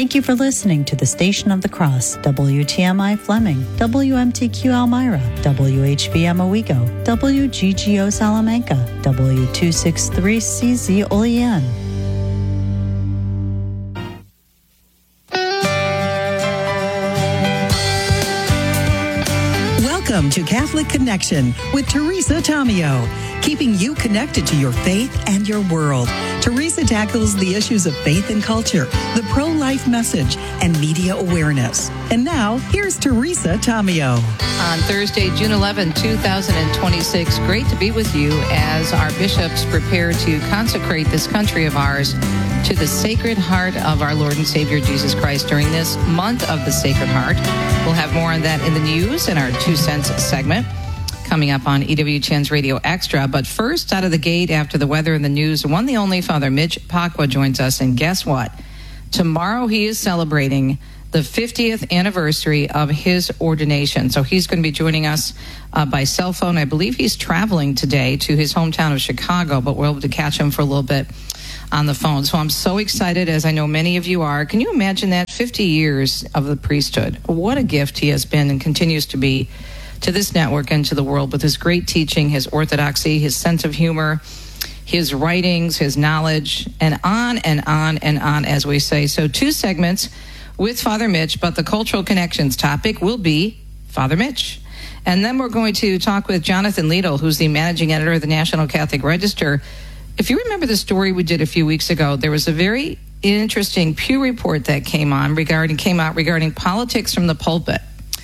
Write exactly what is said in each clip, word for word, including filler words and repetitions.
Thank you for listening to the Station of the Cross, W T M I Fleming, W M T Q Elmira, W H V M Owego, W G G O Salamanca, W two sixty-three C Z Olean. Welcome to Catholic Connection with Teresa Tomeo, keeping you connected to your faith and your world. Teresa tackles the issues of faith and culture, the pro-life message, and media awareness. And now, here's Teresa Tomeo. On Thursday, June eleventh, twenty twenty-six, great to be with you as our bishops prepare to consecrate this country of ours to the Sacred Heart of our Lord and Savior Jesus Christ during this month of the Sacred Heart. We'll have more on that in the news in our Two Cents segment coming up on E W T N's Radio Extra. But first, out of the gate after the weather and the news, one the only Father Mitch Pacwa joins us. And guess what? Tomorrow he is celebrating the fiftieth anniversary of his ordination. So he's going to be joining us uh, by cell phone. I believe he's traveling today to his hometown of Chicago, but we're able to catch him for a little bit on the phone. So I'm so excited, as I know many of you are. Can you imagine that? fifty years of the priesthood. What a gift he has been and continues to be to this network and to the world with his great teaching, his orthodoxy, his sense of humor, his writings, his knowledge, and on and on and on, as we say. So two segments with Father Mitch, but the Cultural Connections topic will be Father Mitch. And then we're going to talk with Jonathan Liedl, who's the managing editor of the National Catholic Register. If you remember the story we did a few weeks ago, there was a very interesting Pew report that came on regarding came out regarding politics from the pulpit.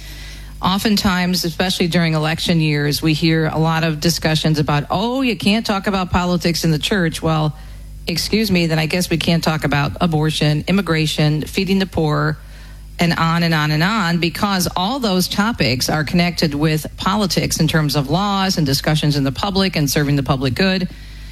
Oftentimes, especially during election years, we hear a lot of discussions about, oh, you can't talk about politics in the church. Well, excuse me, then I guess we can't talk about abortion, immigration, feeding the poor, and on and on and on, because all those topics are connected with politics in terms of laws and discussions in the public and serving the public good.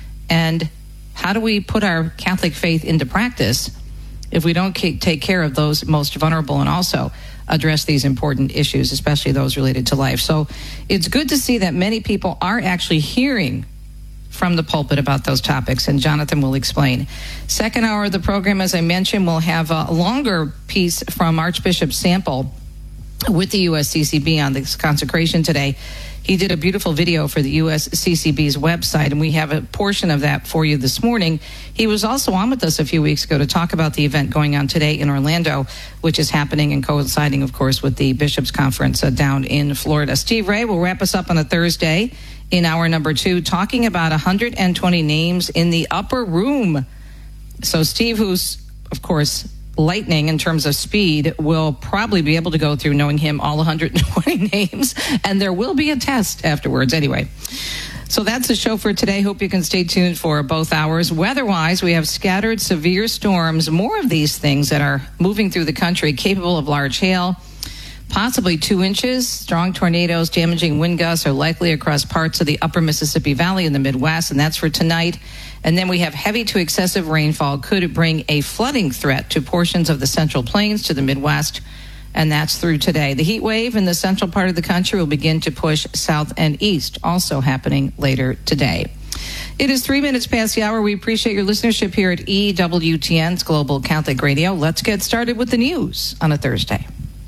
And how do we put our Catholic faith into practice if we don't take care of those most vulnerable and also address these important issues, especially those related to life? So it's good to see that many people are actually hearing from the pulpit about those topics, and Jonathan will explain. Second hour of the program, as I mentioned, we'll have a longer piece from Archbishop Sample with the U S C C B on this consecration today. He did a beautiful video for the U S C C B's website, and we have a portion of that for you this morning. He was also on with us a few weeks ago to talk about the event going on today in Orlando, which is happening and coinciding, of course, with the Bishops' Conference uh, down in Florida. Steve Ray will wrap us up on a Thursday in hour number two, talking about one hundred twenty names in the upper room. So Steve, who's, of course, lightning in terms of speed, will probably be able to go through, knowing him, all one hundred twenty names, and there will be a test afterwards anyway. So that's the show for today. Hope you can stay tuned for both hours. Weather-wise, we have scattered severe storms, more of these things that are moving through the country, capable of large hail, possibly two inches. Strong tornadoes, damaging wind gusts are likely across parts of the upper Mississippi Valley in the Midwest, and that's for tonight. And then we have heavy to excessive rainfall could bring a flooding threat to portions of the Central Plains to the Midwest, and that's through today. The heat wave in the central part of the country will begin to push south and east, also happening later today. It is three minutes past the hour. We appreciate your listenership here at E W T N's Global Catholic Radio. Let's get started with the news on a Thursday.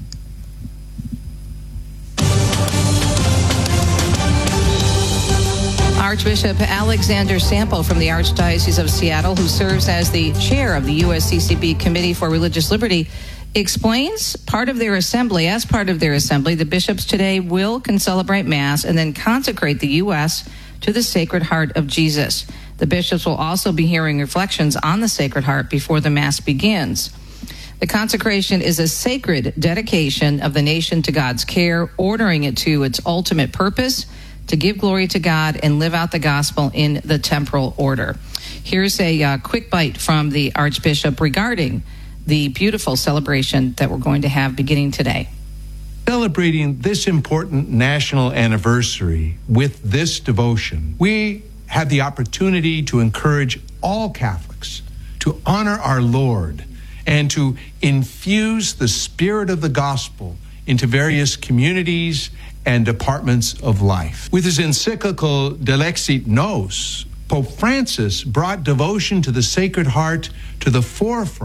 Archbishop Alexander Sample from the Archdiocese of Seattle, who serves as the chair of the U S C C B Committee for Religious Liberty, explains part of their assembly. As part of their assembly, the bishops today will can celebrate Mass and then consecrate the U S to the Sacred Heart of Jesus. The bishops will also be hearing reflections on the Sacred Heart before the Mass begins. The consecration is a sacred dedication of the nation to God's care, ordering it to its ultimate purpose, to give glory to God and live out the gospel in the temporal order. Here's a uh, quick bite from the Archbishop regarding the beautiful celebration that we're going to have beginning today. Celebrating this important national anniversary with this devotion, we have the opportunity to encourage all Catholics to honor our Lord and to infuse the spirit of the gospel into various communities and departments of life. With his encyclical Delexit Nos, Pope Francis brought devotion to the Sacred Heart to the forefront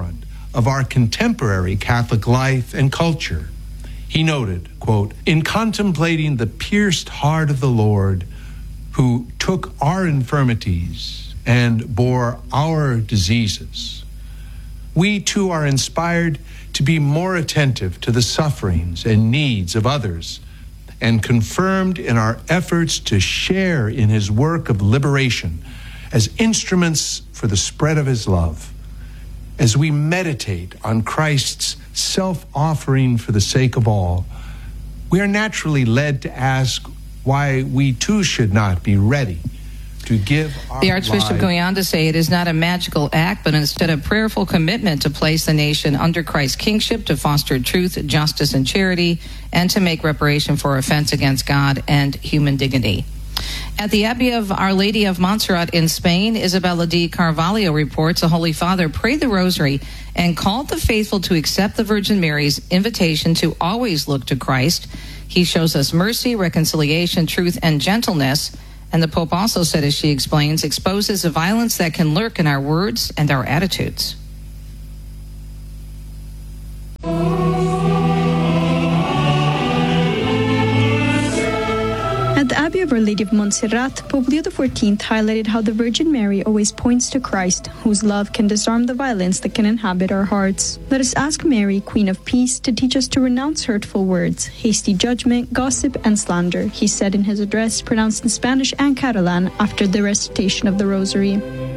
of our contemporary Catholic life and culture. He noted, quote, "In contemplating the pierced heart of the Lord, who took our infirmities and bore our diseases, we too are inspired to be more attentive to the sufferings and needs of others and confirmed in our efforts to share in his work of liberation as instruments for the spread of his love. As we meditate on Christ's self-offering for the sake of all, we are naturally led to ask why we too should not be ready to give our The Archbishop lives." going on to say it is not a magical act, but instead a prayerful commitment to place the nation under Christ's kingship, to foster truth, justice, and charity, and to make reparation for offense against God and human dignity. At the Abbey of Our Lady of Montserrat in Spain, Isabella D. Carvalho reports the Holy Father prayed the Rosary and called the faithful to accept the Virgin Mary's invitation to always look to Christ. He shows us mercy, reconciliation, truth, and gentleness. And the Pope also said, as she explains, exposes the violence that can lurk in our words and our attitudes. At the Abbey of Our Lady of Montserrat, Pope Leo the fourteenth highlighted how the Virgin Mary always points to Christ, whose love can disarm the violence that can inhabit our hearts. Let us ask Mary, Queen of Peace, to teach us to renounce hurtful words, hasty judgment, gossip, and slander, he said in his address pronounced in Spanish and Catalan after the recitation of the Rosary.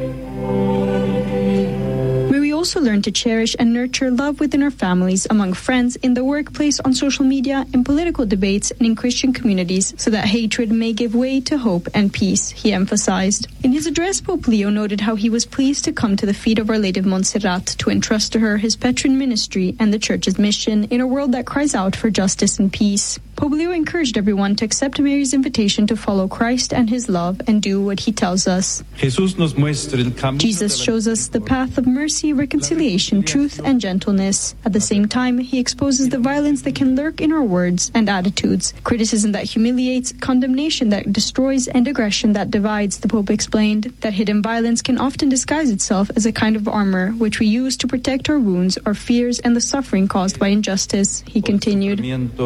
Also learn to cherish and nurture love within our families, among friends, in the workplace, on social media, in political debates, and in Christian communities, so that hatred may give way to hope and peace, he emphasized. In his address, Pope Leo noted how he was pleased to come to the feet of Our Lady of Montserrat to entrust to her his patron ministry and the Church's mission in a world that cries out for justice and peace. Pope Leo encouraged everyone to accept Mary's invitation to follow Christ and his love and do what he tells us. Jesus shows us the path of mercy, reconciliation, truth, and gentleness. At the same time, he exposes the violence that can lurk in our words and attitudes, criticism that humiliates, condemnation that destroys, and aggression that divides. The Pope explained that hidden violence can often disguise itself as a kind of armor, which we use to protect our wounds, our fears, and the suffering caused by injustice. He continued.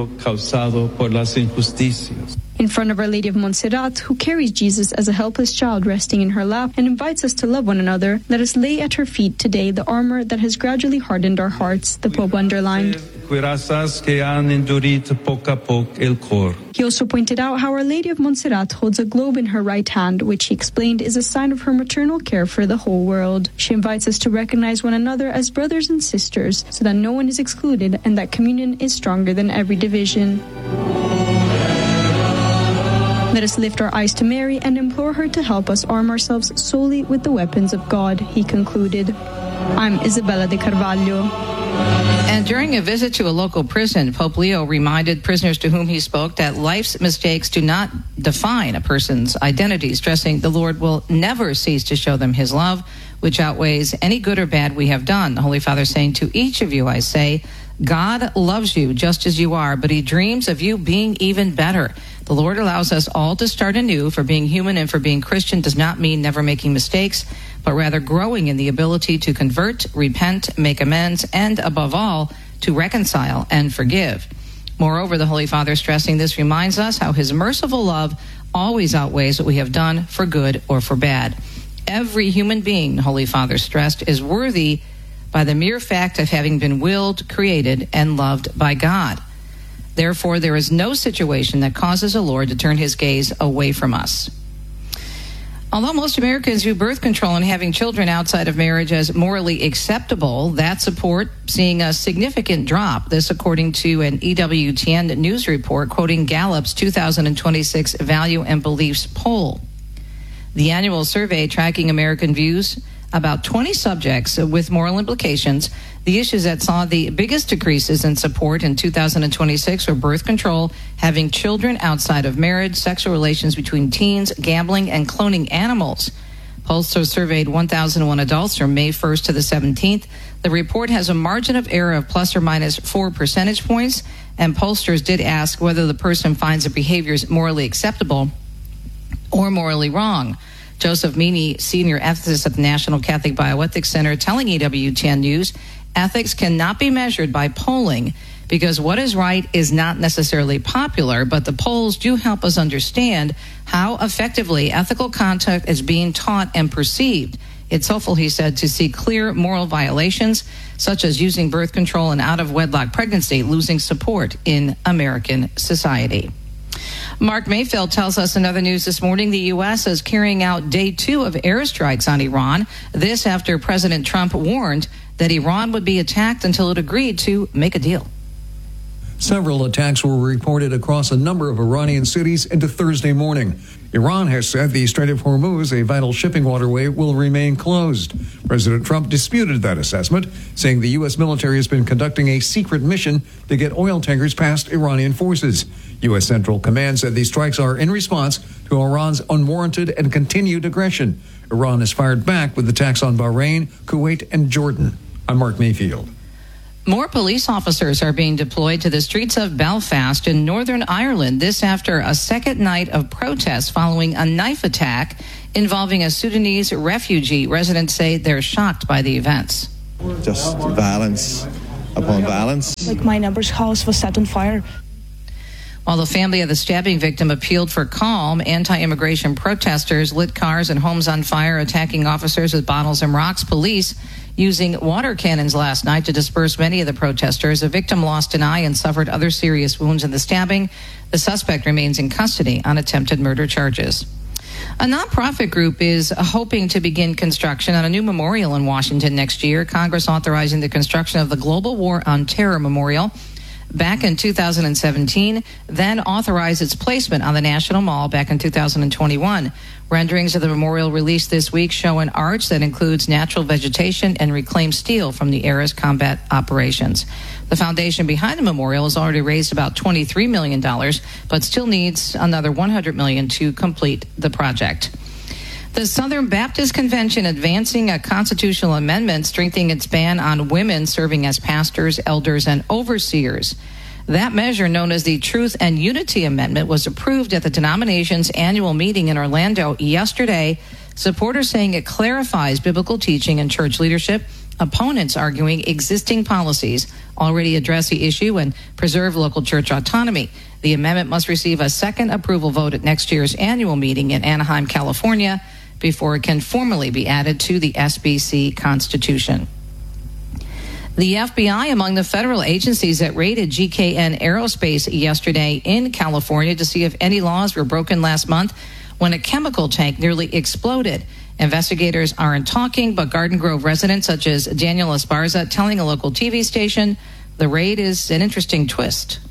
In front of Our Lady of Montserrat, who carries Jesus as a helpless child resting in her lap and invites us to love one another, let us lay at her feet today the armor that has gradually hardened our hearts, the Pope underlined. He also pointed out how Our Lady of Montserrat holds a globe in her right hand, which he explained is a sign of her maternal care for the whole world. She invites us to recognize one another as brothers and sisters, so that no one is excluded and that communion is stronger than every division. Let us lift our eyes to Mary and implore her to help us arm ourselves solely with the weapons of God, he concluded. I'm Isabella de Carvalho. And during a visit to a local prison, Pope Leo reminded prisoners to whom he spoke that life's mistakes do not define a person's identity, stressing the Lord will never cease to show them his love, which outweighs any good or bad we have done. The Holy Father saying, to each of you I say, God loves you just as you are, but he dreams of you being even better. The Lord allows us all to start anew. For being human and for being Christian does not mean never making mistakes, but rather growing in the ability to convert, repent, make amends, and above all, to reconcile and forgive. Moreover, the Holy Father stressing this reminds us how his merciful love always outweighs what we have done for good or for bad. Every human being, the Holy Father stressed, is worthy by the mere fact of having been willed, created, and loved by God. Therefore, there is no situation that causes the Lord to turn his gaze away from us. Although most Americans view birth control and having children outside of marriage as morally acceptable, that support seeing a significant drop. This according to an E W T N news report quoting Gallup's two thousand twenty-six Value and Beliefs poll. The annual survey tracking American views about twenty subjects with moral implications. The issues that saw the biggest decreases in support in two thousand twenty-six were birth control, having children outside of marriage, sexual relations between teens, gambling, and cloning animals. Pollsters surveyed one thousand one adults from May first to the seventeenth. The report has a margin of error of plus or minus four percentage points, and pollsters did ask whether the person finds the behaviors morally acceptable or morally wrong. Joseph Meany, senior ethicist at the National Catholic Bioethics Center, telling E W T N News, ethics cannot be measured by polling because what is right is not necessarily popular, but the polls do help us understand how effectively ethical conduct is being taught and perceived. It's helpful, he said, to see clear moral violations, such as using birth control and out-of-wedlock pregnancy, losing support in American society. Mark Mayfield tells us in other news this morning, the U S is carrying out day two of airstrikes on Iran. This after President Trump warned that Iran would be attacked until it agreed to make a deal. Several attacks were reported across a number of Iranian cities into Thursday morning. Iran has said the Strait of Hormuz, a vital shipping waterway, will remain closed. President Trump disputed that assessment, saying the U S military has been conducting a secret mission to get oil tankers past Iranian forces. U S Central Command said these strikes are in response to Iran's unwarranted and continued aggression. Iran has fired back with attacks on Bahrain, Kuwait, and Jordan. I'm Mark Mayfield. More police officers are being deployed to the streets of Belfast in Northern Ireland, this after a second night of protests following a knife attack involving a Sudanese refugee. Residents say they're shocked by the events. Just violence upon violence. Like my neighbor's house was set on fire. While the family of the stabbing victim appealed for calm, anti-immigration protesters lit cars and homes on fire, attacking officers with bottles and rocks. Police using water cannons last night to disperse many of the protesters. A victim lost an eye and suffered other serious wounds in the stabbing. The suspect remains in custody on attempted murder charges. A nonprofit group is hoping to begin construction on a new memorial in Washington next year. Congress authorizing the construction of the Global War on Terror Memorial back in two thousand seventeen, then authorized its placement on the National Mall back in two thousand twenty-one. Renderings of the memorial released this week show an arch that includes natural vegetation and reclaimed steel from the era's combat operations. The foundation behind the memorial has already raised about twenty-three million dollars, but still needs another one hundred million dollars to complete the project. The Southern Baptist Convention advancing a constitutional amendment strengthening its ban on women serving as pastors, elders, and overseers. That measure, known as the Truth and Unity Amendment, was approved at the denomination's annual meeting in Orlando yesterday. Supporters saying it clarifies biblical teaching and church leadership. Opponents arguing existing policies already address the issue and preserve local church autonomy. The amendment must receive a second approval vote at next year's annual meeting in Anaheim, California, before it can formally be added to the S B C Constitution. The F B I among the federal agencies that raided G K N Aerospace yesterday in California to see if any laws were broken last month when a chemical tank nearly exploded. Investigators aren't talking, but Garden Grove residents such as Daniel Esparza telling a local T V station the raid is an interesting twist.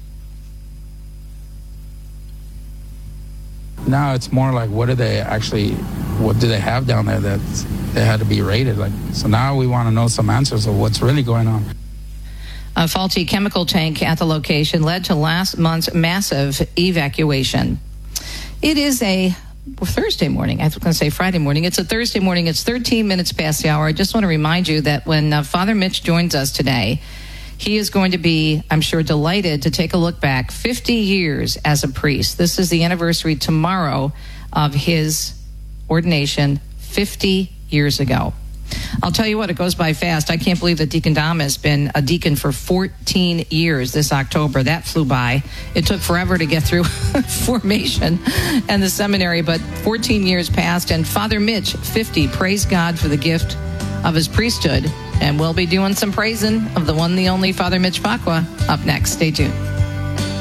Now it's more like, what do they actually, what do they have down there that they had to be raided? Like, so now we want to know some answers of what's really going on. A faulty chemical tank at the location led to last month's massive evacuation. It is a well, Thursday morning. I was going to say Friday morning. It's a Thursday morning. It's thirteen minutes past the hour. I just want to remind you that when uh, Father Mitch joins us today, he is going to be, I'm sure, delighted to take a look back fifty years as a priest. This is the anniversary tomorrow of his ordination fifty years ago. I'll tell you what, it goes by fast. I can't believe that Deacon Dom has been a deacon for fourteen years this October. That flew by. It took forever to get through formation and the seminary, but fourteen years passed, and Father Mitch, fifty, praise God for the gift of his priesthood. And we'll be doing some praising of the one, the only Father Mitch Pacwa up next. Stay tuned.